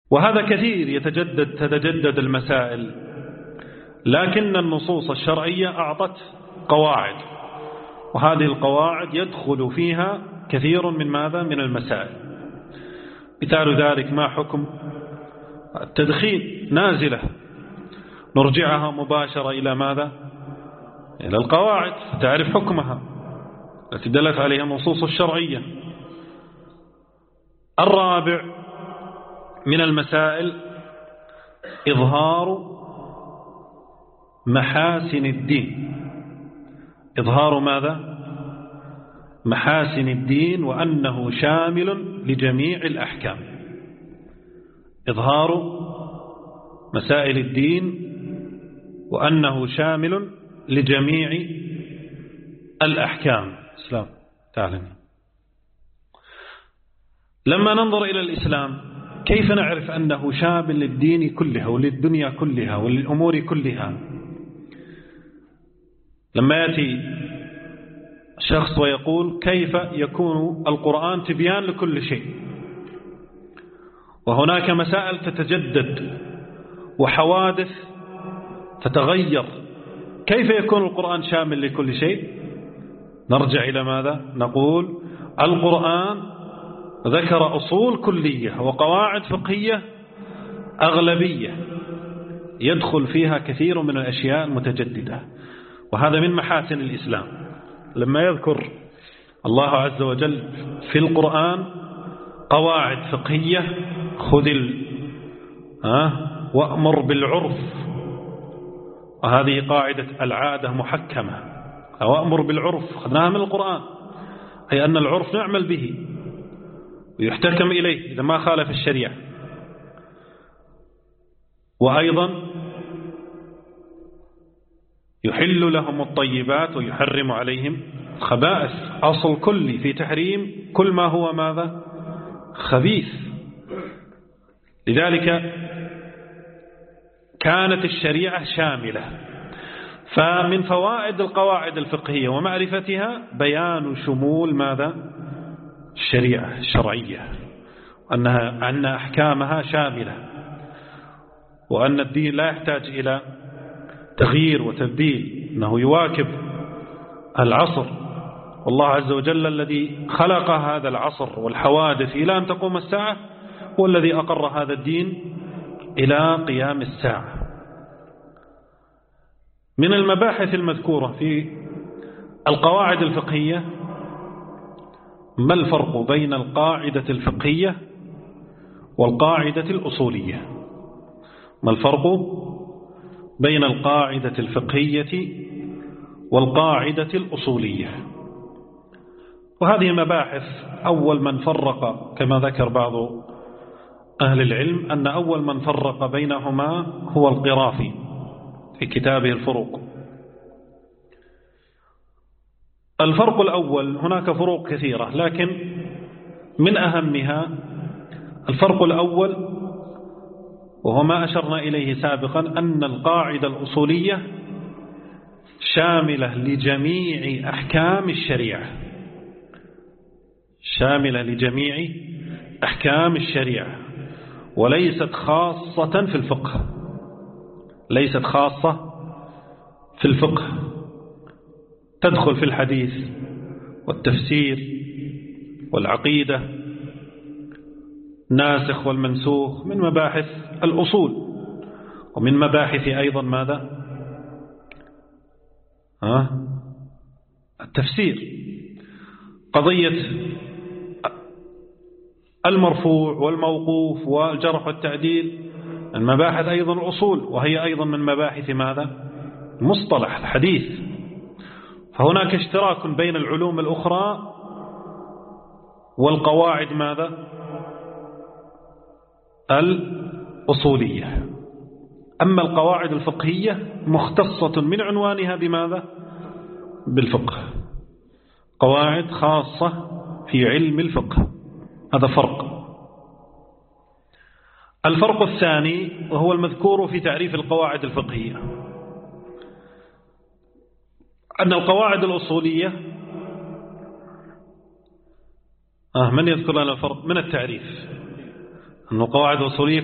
وهذا كثير تتجدد المسائل، لكن النصوص الشرعية أعطت قواعد، وهذه القواعد يدخل فيها كثير من ماذا؟ من المسائل. مثال ذلك ما حكم التدخين؟ نازلة، نرجعها مباشرة إلى ماذا؟ إلى القواعد فتعرف حكمها التي دلت عليها النصوص الشرعية. الرابع من المسائل إظهار محاسن الدين. إظهار ماذا؟ محاسن الدين، وأنه شامل لجميع الأحكام. إظهار مسائل الدين وأنه شامل لجميع الأحكام. إسلام تعلم. لما ننظر إلى الإسلام كيف نعرف أنه شامل للدين كلها وللدنيا كلها وللأمور كلها؟ لما يأتي شخص ويقول كيف يكون القرآن تبيان لكل شيء، وهناك مسائل تتجدد وحوادث تتغير، كيف يكون القرآن شامل لكل شيء؟ نرجع إلى ماذا؟ نقول القرآن ذكر أصول كلية وقواعد فقهية أغلبية يدخل فيها كثير من الأشياء المتجددة، وهذا من محاسن الإسلام. لما يذكر الله عز وجل في القرآن قواعد فقهية، خذ وأمر بالعرف، وهذه قاعدة العادة محكمة، أو أمر بالعرف خذناها من القرآن، أي أن العرف نعمل به ويحتكم إليه إذا ما خالف الشريعة. وأيضا يحل لهم الطيبات ويحرم عليهم الخبائث، أصل كلي في تحريم كل ما هو ماذا؟ خبيث. لذلك كانت الشريعة شاملة. فمن فوائد القواعد الفقهية ومعرفتها بيان شمول ماذا؟ الشريعة الشرعية، أن أحكامها شاملة، وأن الدين لا يحتاج إلى تغيير وتبديل، أنه يواكب العصر. والله عز وجل الذي خلق هذا العصر والحوادث إلى أن تقوم الساعة هو الذي أقر هذا الدين إلى قيام الساعة. من المباحث المذكورة في القواعد الفقهية ما الفرق بين القاعدة الفقهية والقاعدة الأصولية؟ ما الفرق بين القاعدة الفقهية والقاعدة الأصولية؟ وهذه مباحث أول من فرق، كما ذكر بعض أهل العلم، أن أول من فرق بينهما هو القرافي في كتابه الفروق. الفرق الأول، هناك فروق كثيرة لكن من أهمها الفرق الأول، وهو ما أشرنا إليه سابقا، أن القاعدة الأصولية شاملة لجميع أحكام الشريعة، شاملة لجميع أحكام الشريعة، وليست خاصة في الفقه، ليست خاصة في الفقه، تدخل في الحديث والتفسير والعقيدة، ناسخ والمنسوخ، من مباحث الأصول، ومن مباحث أيضا ماذا؟ التفسير. قضية المرفوع والموقوف والجرح والتعديل من مباحث أيضا الأصول، وهي أيضا من مباحث ماذا؟ مصطلح الحديث. فهناك اشتراك بين العلوم الأخرى والقواعد ماذا؟ الأصولية. أما القواعد الفقهية مختصة من عنوانها بماذا؟ بالفقه، قواعد خاصة في علم الفقه. هذا فرق. الفرق الثاني وهو المذكور في تعريف القواعد الفقهية، أن القواعد الأصولية، من يذكر لنا الفرق من التعريف؟ أن القواعد الأصولية